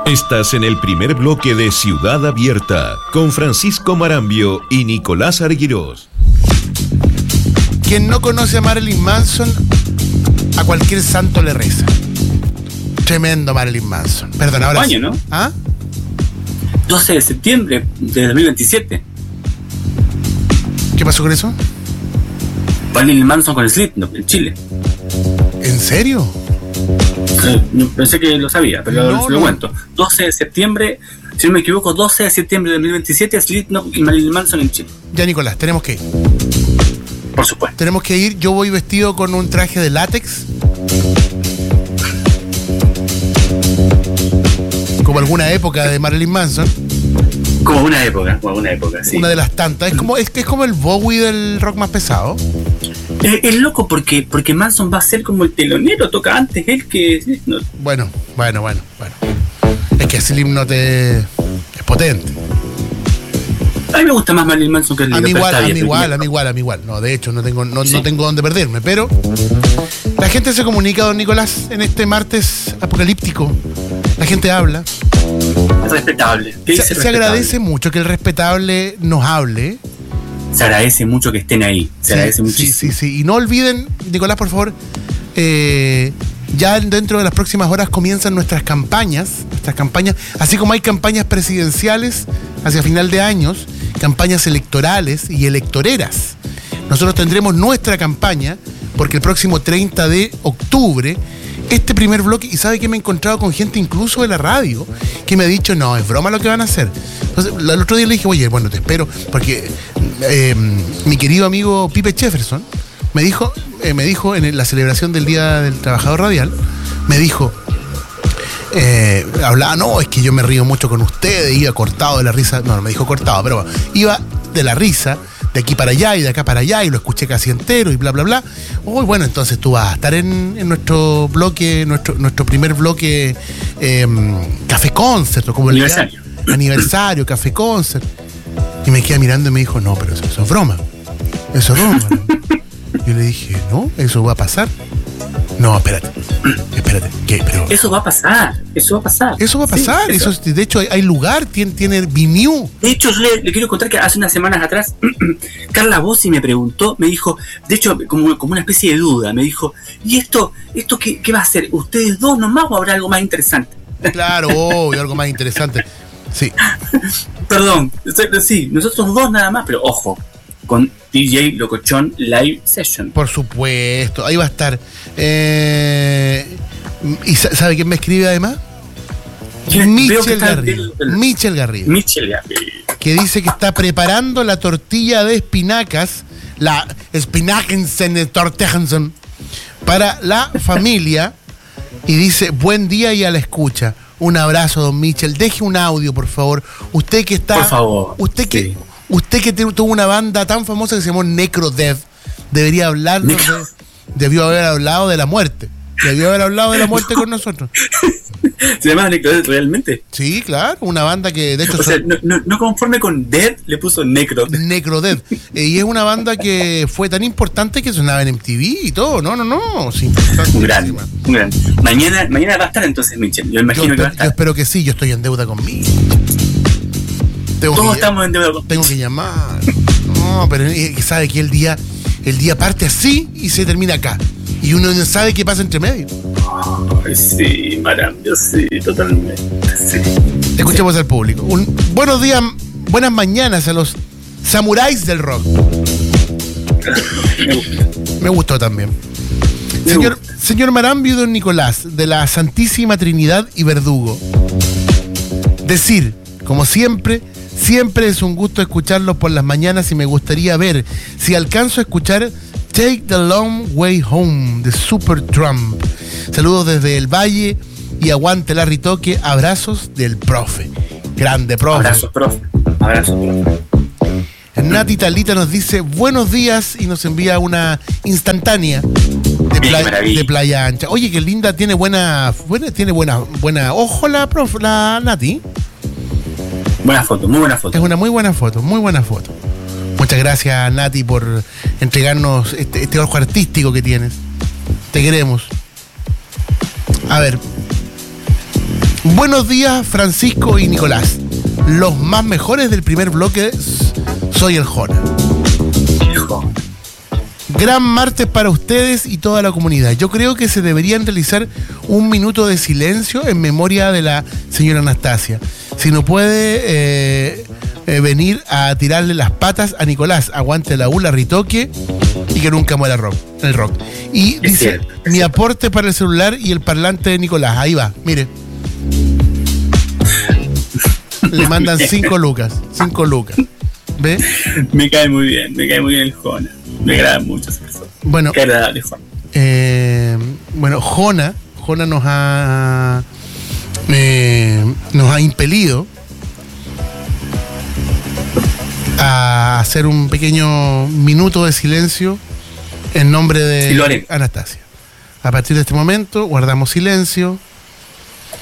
Estás en el primer bloque de Ciudad Abierta con Francisco Marambio y Nicolás Arguirós. Quien no conoce a Marilyn Manson, a cualquier santo le reza. Tremendo Marilyn Manson. Perdón, ahora año, ¿no? ¿Ah? 12 de septiembre de 2027. ¿Qué pasó con eso? Marilyn Manson con Slipknot en Chile. ¿En serio? Yo pensé que lo sabía, pero se lo cuento. 12 de septiembre, si no me equivoco, 12 de septiembre de 2027, Slipknot y Marilyn Manson en Chile. Ya, Nicolás, tenemos que ir. Por supuesto. Tenemos que ir. Yo voy vestido con un traje de látex. Como alguna época de Marilyn Manson. Como una época, sí. Una de las tantas. Es como el Bowie del rock más pesado. Es loco porque Manson va a ser como el telonero, toca antes él que... No. Bueno. Es que Slipknot es potente. A mí me gusta más Marilyn Manson que el A mí igual. No, de hecho, no tengo dónde perderme, pero la gente se comunica, don Nicolás, en este martes apocalíptico. La gente habla. Es respetable. Se agradece mucho que el respetable nos hable. Se agradece mucho que estén ahí. Se agradece muchísimo. Sí. Y no olviden, Nicolás, por favor, ya dentro de las próximas horas comienzan nuestras campañas, así como hay campañas presidenciales hacia final de años, campañas electorales y electoreras. Nosotros tendremos nuestra campaña, porque el próximo 30 de octubre, este primer bloque, y sabe que me he encontrado con gente incluso de la radio, que me ha dicho, no, es broma lo que van a hacer. Entonces, el otro día le dije, oye, bueno, te espero, porque mi querido amigo Pipe Jefferson me dijo en la celebración del Día del Trabajador Radial, me dijo, hablaba, no, es que yo me río mucho con ustedes, iba cortado de la risa, no me dijo cortado, pero bueno, iba de la risa, de aquí para allá y de acá para allá, y lo escuché casi entero y bla, bla, bla. Uy, bueno, entonces tú vas a estar en nuestro bloque, nuestro primer bloque, Café Concert, o como aniversario, Café Concert. Y me queda mirando y me dijo, no, pero eso es broma. Eso es broma. Yo le dije, no, eso va a pasar. No, espérate. ¿Qué? Pero Eso va a pasar. Sí, eso, de hecho, hay lugar, tiene Vimeo. De hecho, yo le quiero contar que hace unas semanas atrás, Carla Bossi me preguntó, me dijo, de hecho, como una especie de duda, me dijo, ¿y esto qué va a hacer? ¿Ustedes dos nomás o habrá algo más interesante? Claro, obvio, algo más interesante. Sí. Perdón, sí, nosotros dos nada más, pero ojo, con DJ Locochón Live Session. Por supuesto, ahí va a estar. ¿Y sabe quién me escribe además? Michel Garrido. Que dice que está preparando la tortilla de espinacas, la Spinakensen Tortejensen, para la familia. Y dice, buen día y a la escucha. Un abrazo, don Michel. Deje un audio, por favor. Usted que está... Por favor. Usted que tuvo una banda tan famosa que se llamó Necrodeath, debería hablarnos debió haber hablado de la muerte. Debió haber hablado de la muerte con nosotros. ¿Se llama Necrodeath realmente? Sí, claro. Una banda que, de hecho... O sea, no conforme con Death, le puso Necrodeath. Y es una banda que fue tan importante que sonaba en MTV y todo. No. Sí, un gran. Mañana va a estar entonces, Michel. Yo imagino que va a estar. Yo espero que sí. Yo estoy en deuda conmigo. Todos estamos en deuda conmigo. Tengo que llamar. No, pero sabe que el día parte así y se termina acá. Y uno no sabe qué pasa entre medio. Ay, sí, Marambio, sí, totalmente. Sí. Escuchemos al público. Buenos días, buenas mañanas a los samuráis del rock. Me gustó también. Señor Marambio y don Nicolás, de la Santísima Trinidad y Verdugo. Decir, como siempre es un gusto escucharlos por las mañanas y me gustaría ver si alcanzo a escuchar Take the Long Way Home de Supertramp. Saludos desde el Valle y aguante Larry Toque. Abrazos del profe. Grande profe. Abrazo, profe. Nati Talita nos dice buenos días y nos envía una instantánea de Playa Ancha. Oye, qué linda, tiene buena ojo la Nati. Buena foto, muy buena foto. Es una muy buena foto. Muchas gracias, Nati, por entregarnos este ojo artístico que tienes. Te queremos. A ver. Buenos días, Francisco y Nicolás. Los más mejores del primer bloque, soy el Jona. Gran martes para ustedes y toda la comunidad. Yo creo que se deberían realizar un minuto de silencio en memoria de la señora Anastasia. Si no puede venir a tirarle las patas a Nicolás, aguante la U, la ritoque y que nunca muera el rock. Y dice, mi aporte para el celular y el parlante de Nicolás. Ahí va, mire. Le mandan 5 lucas. 5 lucas. ¿Ve? Me cae muy bien el Jona. Me agrada mucho esa persona. Bueno, qué agradable, Jona. Bueno, Jona nos ha impelido a hacer un pequeño minuto de silencio en nombre de Anastasia. A partir de este momento guardamos silencio